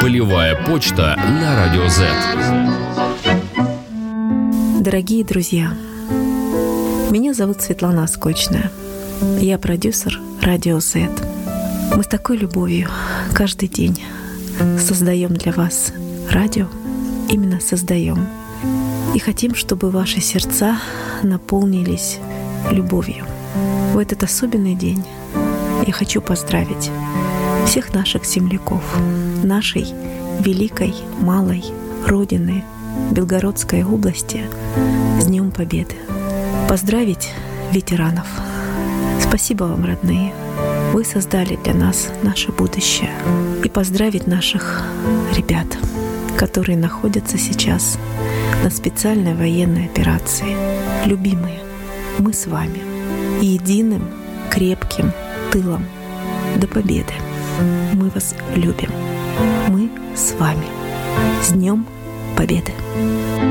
Полевая почта на Радио Z. Дорогие друзья, меня зовут Светлана Оскочная. Я продюсер Радио Z. Мы с такой любовью каждый день создаем для вас радио, именно создаем. И хотим, чтобы ваши сердца наполнились любовью. В этот особенный день я хочу поздравить всех наших земляков, нашей великой, малой Родины, Белгородской области с Днем Победы. Поздравить ветеранов. Спасибо вам, родные. Вы создали для нас наше будущее. И поздравить наших ребят, которые находятся сейчас на специальной военной операции. Любимые, мы с вами. И единым, крепким тылом до победы. Мы вас любим. Мы с вами. С Днем Победы!